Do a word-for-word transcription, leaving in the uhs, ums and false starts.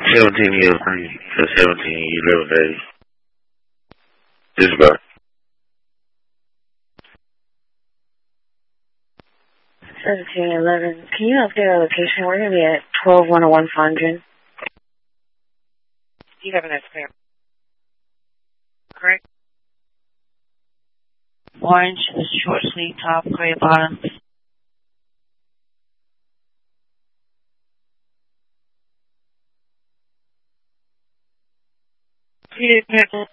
seventeen years three, seventeen, eleven days. Just about. seventeen eleven. Can you update our location? We're going to be at twelve one oh one Fondren. You have an escalator. Correct? Orange with short sleeve top, gray bottom. Yeah,